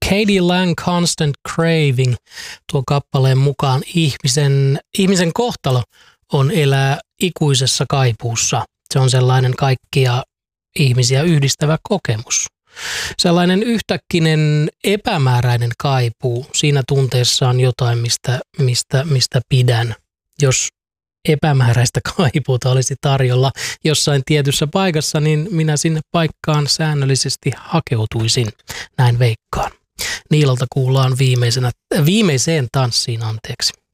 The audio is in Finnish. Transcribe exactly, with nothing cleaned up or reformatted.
Katie Lang, Constant Craving, tuo kappaleen mukaan ihmisen, ihmisen kohtalo on elää ikuisessa kaipuussa. Se on sellainen kaikkia ihmisiä yhdistävä kokemus. Sellainen yhtäkkinen epämääräinen kaipuu. Siinä tunteessa on jotain, mistä, mistä, mistä pidän. Jos epämääräistä kaipuuta olisi tarjolla jossain tietyssä paikassa, niin minä sinne paikkaan säännöllisesti hakeutuisin. Näin veikkaan. Niilolta kuullaan viimeisenä, viimeiseen tanssiin, anteeksi.